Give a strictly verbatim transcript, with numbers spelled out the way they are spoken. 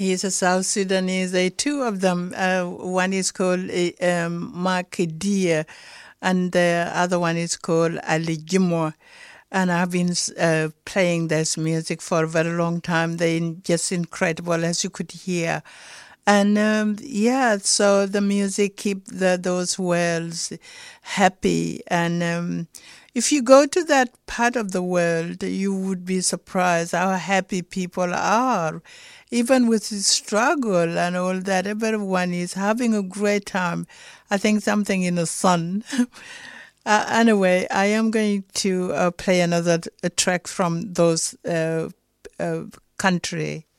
He's a South Sudanese. There are two of them. Uh, one is called uh, um, Mark Dia, and the other one is called Ali Jimo. And I've been uh, playing this music for a very long time. They're just incredible, as you could hear. And um, yeah, so the music keep the, those worlds happy. And um, if you go to that part of the world, you would be surprised how happy people are. Even with the struggle and all that, everyone is having a great time. I think something in the sun. uh, anyway, I am going to uh, play another a track from those uh, uh, country.